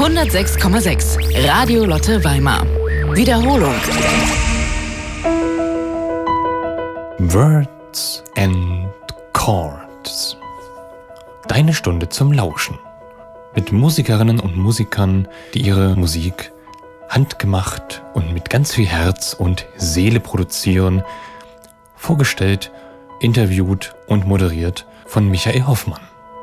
106,6 Radio Lotte Weimar. Wiederholung. Words and Chords. Deine Stunde zum Lauschen. Mit Musikerinnen und Musikern, die ihre Musik handgemacht und mit ganz viel Herz und Seele produzieren. Vorgestellt, interviewt und moderiert von Michael Hoffmann.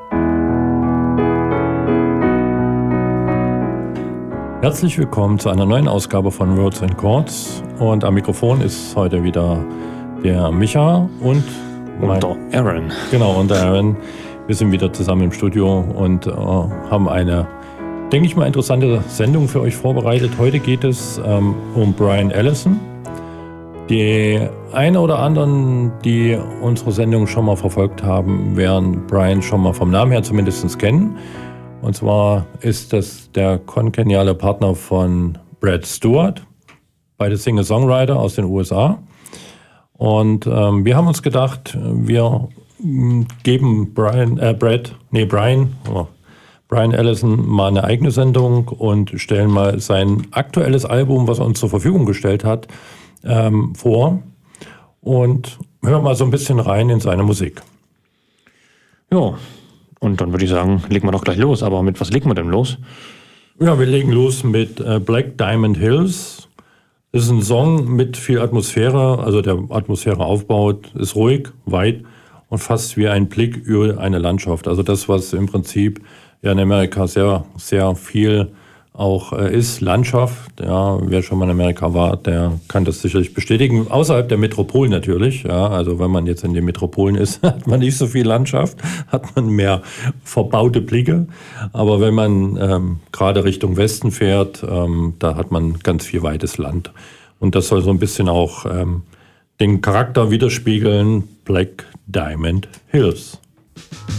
Herzlich willkommen zu einer neuen Ausgabe von Words and Chords. Und am Mikrofon ist heute wieder der Micha und der Aaron. Genau, und der Aaron. Wir sind wieder zusammen im Studio und haben eine, denke ich mal, interessante Sendung für euch vorbereitet. Heute geht es um Brian Ellison. Die eine oder anderen, die unsere Sendung schon mal verfolgt haben, werden Brian schon mal vom Namen her zumindest kennen. Und zwar ist das der kongeniale Partner von Brad Stewart, beide Singer-Songwriter aus den USA. Und wir haben uns gedacht, wir geben Brian Ellison mal eine eigene Sendung und stellen mal sein aktuelles Album, was er uns zur Verfügung gestellt hat, vor und hören mal so ein bisschen rein in seine Musik. Ja. Und dann würde ich sagen, legen wir doch gleich los. Aber mit was legen wir denn los? Ja, wir legen los mit Black Diamond Hills. Das ist ein Song mit viel Atmosphäre. Also der Atmosphäre aufbaut, ist ruhig, weit und fast wie ein Blick über eine Landschaft. Also das, was im Prinzip ja in Amerika sehr, sehr viel auch ist, Landschaft. Ja, wer schon mal in Amerika war, der kann das sicherlich bestätigen. Außerhalb der Metropolen natürlich. Ja, also wenn man jetzt in den Metropolen ist, hat man nicht so viel Landschaft, hat man mehr verbaute Blicke. Aber wenn man gerade Richtung Westen fährt, da hat man ganz viel weites Land. Und das soll so ein bisschen auch den Charakter widerspiegeln. Black Diamond Hills.